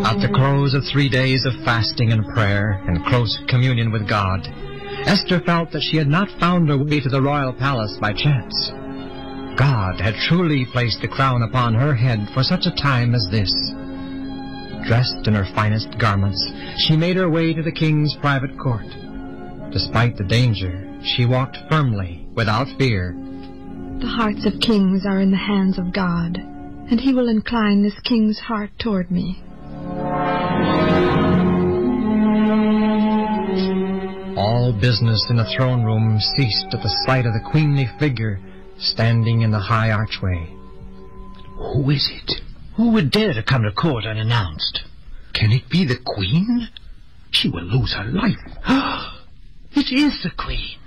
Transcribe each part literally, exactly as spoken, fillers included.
At the close of three days of fasting and prayer and close communion with God, Esther felt that she had not found her way to the royal palace by chance. God had truly placed the crown upon her head for such a time as this. Dressed in her finest garments, she made her way to the king's private court. Despite the danger, she walked firmly, without fear. The hearts of kings are in the hands of God, and he will incline this king's heart toward me. All business in the throne room ceased at the sight of the queenly figure standing in the high archway. Who is it? Who would dare to come to court unannounced? Can it be the queen? She will lose her life. It is the queen.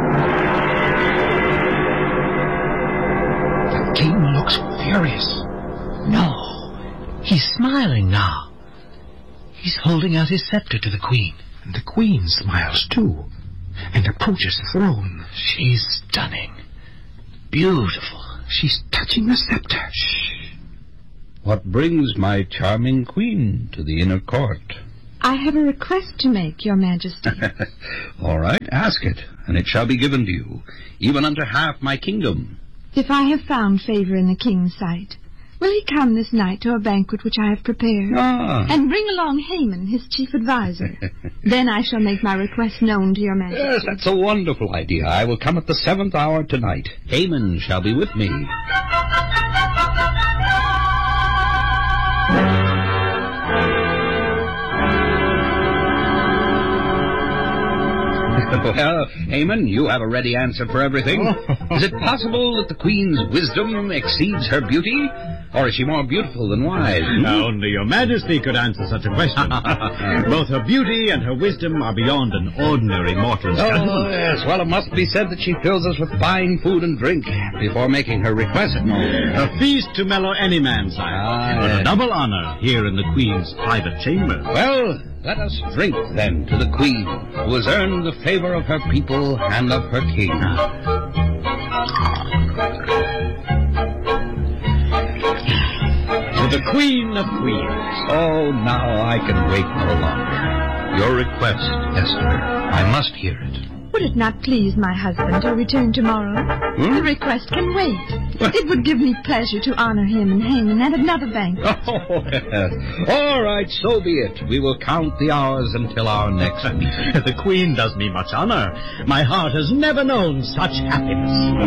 The king looks furious. No, he's smiling now. He's holding out his scepter to the queen. And the queen smiles too, and approaches the throne. She's stunning. Beautiful. She's touching the scepter. Shh. What brings my charming queen to the inner court? I have a request to make, Your Majesty. All right, ask it, and it shall be given to you, even unto half my kingdom. If I have found favor in the king's sight, will he come this night to a banquet which I have prepared? Ah. And bring along Haman, his chief advisor. Then I shall make my request known to Your Majesty. Yes, that's a wonderful idea. I will come at the seventh hour tonight. Haman shall be with me. Well, Haman, you have a ready answer for everything. Is it possible that the queen's wisdom exceeds her beauty? Or is she more beautiful than wise? Hmm? Only Your Majesty could answer such a question. Both her beauty and her wisdom are beyond an ordinary mortal's judgment. Oh, yes. Well, it must be said that she fills us with fine food and drink before making her request known. A feast to mellow any man, sire. Ah, but yes. a double honor here in the queen's private chamber. Well, let us drink, then, to the queen, who has earned the favor of her people and of her king. To the queen of queens. Oh, now I can wait no longer. Your request, Esther. I must hear it. Would it not please my husband to return tomorrow? Hmm? The request can wait. It would give me pleasure to honor him and Haman at another banquet. Oh, yes. All right, so be it. We will count the hours until our next meeting. The queen does me much honor. My heart has never known such happiness.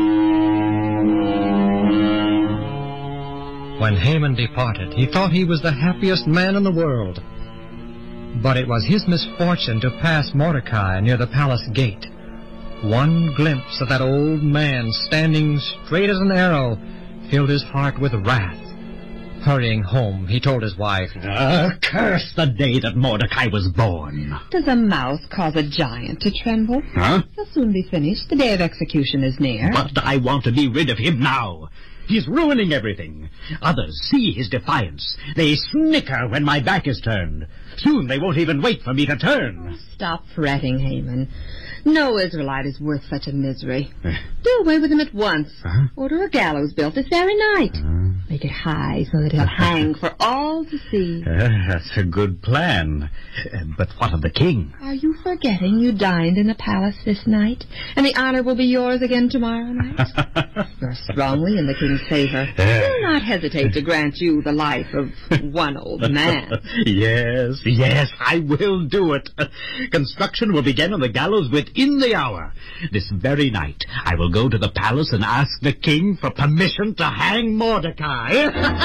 When Haman departed, he thought he was the happiest man in the world. But it was his misfortune to pass Mordecai near the palace gate. One glimpse of that old man standing straight as an arrow filled his heart with wrath. Hurrying home, he told his wife, Uh, curse the day that Mordecai was born. Does a mouse cause a giant to tremble? Huh? He'll soon be finished. The day of execution is near. But I want to be rid of him now. He's ruining everything. Others see his defiance. They snicker when my back is turned. Soon they won't even wait for me to turn. Stop fretting, Haman. No Israelite is worth such a misery. Do away with him at once. Uh-huh. Order a gallows built this very night. Uh-huh. Make it high so that he'll hang for all to see. Uh, that's a good plan. Uh, but what of the king? Are you forgetting you dined in the palace this night? And the honor will be yours again tomorrow night? You're strongly in the king's favor. He'll not hesitate to grant you the life of one old man. Yes, yes, I will do it. Construction will begin on the gallows within the hour. This very night, I will go to the palace and ask the king for permission to hang Mordecai.